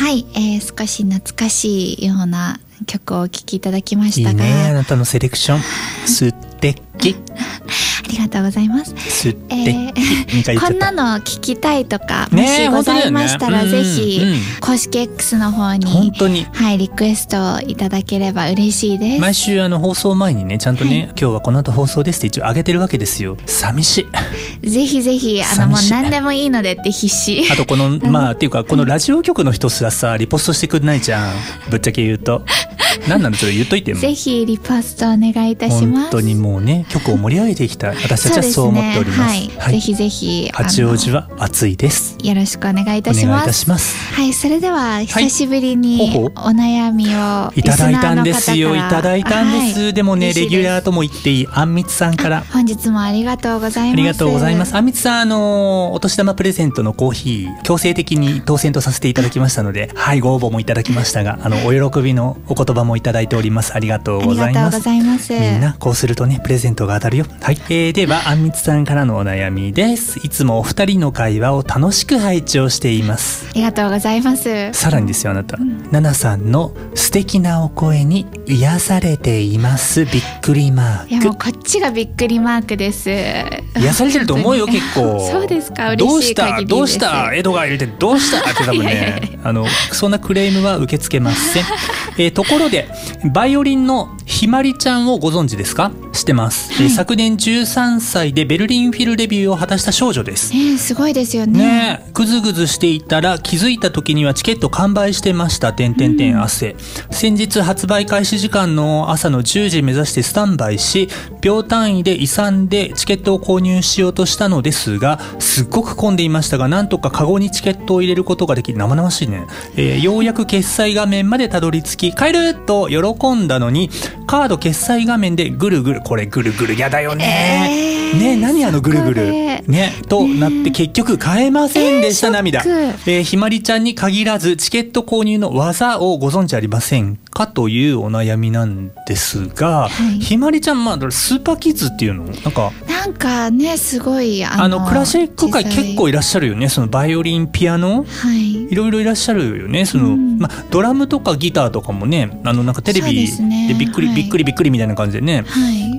はい、少し懐かしいような曲をお聴きいただきましたが。 いいね、あなたのセレクション素敵ありがとうございます。 素敵、 こんなの聞きたいとかもしございましたら、ぜひ公式 X の方に本当に、 はい、リクエストいただければ嬉しいです。 毎週放送前にねちゃんとね、はい、今日はこの後放送ですって一応上げてるわけですよ。寂しい。 ぜひぜひもう何でもいいのでって必死。 あとこのまあっていうかこのラジオ局の人すらさリポストしてくれないじゃん、ぶっちゃけ言うと。何なの、ちょっと言っといても。 ぜひリポストお願いいたします。 本当にもうね、局を盛り上げていきたい。私たちはそう思っております。 はいはい、ぜひぜひ八王子は暑いです。 よろしくお願いいたします。 お願いいたします。 はい、それでは久しぶりにお悩みをいただいたんですよ。いただいたんです。はい、でもねレギュラーとも言っていいあんみつさんから本日もありがとうございます。 ありがとうございます。あんみつさんお年玉プレゼントのコーヒー強制的に当選とさせていただきましたので、はい、ご応募もいただきましたがお喜びのお言葉もいただいております。ありがとうございます。みんなこうするとねプレゼントが当たるよ。はい、ではあんみつさんからのお悩みです。いつもお二人の会話を楽しく拝聴しています。 ありがとうございます。 さらにですよ、あなた、ナナさんの素敵なお声に癒されています。びっくりマーク。 いやもうこっちがびっくりマークです。 癒されてると思うよ結構。 そうですか、嬉しい限りです。 どうしたエドが入れてどうしたって多分ねそんなクレームは受け付けません。ところでバイオリンのひまりちゃんをご存知ですか？知ってます。はい、昨年13歳でベルリンフィルデビューを果たした少女です。 すごいですよね。 ぐずぐずしていたら気づいた時にはチケット完売してました。汗。先日発売開始時間の朝の10時目指してスタンバイし、秒単位で遺産でチケットを購入しようとしたのですが、すっごく混んでいましたが、なんとかカゴにチケットを入れることができ、生々しいね。ようやく決済画面までたどり着き、帰ると喜んだのに、カード決済画面でぐるぐる、これぐるぐるやだよね。ね、何ぐるぐるねとなって結局買えませんでした。涙。ひまりちゃんに限らずチケット購入の技をご存知ありませんかというお悩みなんですが、ひまりちゃんスーパーキッズっていうのなんかねすごいクラシック界結構いらっしゃるよね。そのバイオリンピアノ、いろいろいらっしゃるよね。ドラムとかギターとかもねなんかテレビでびっくりびっくりびっくりみたいな感じでね。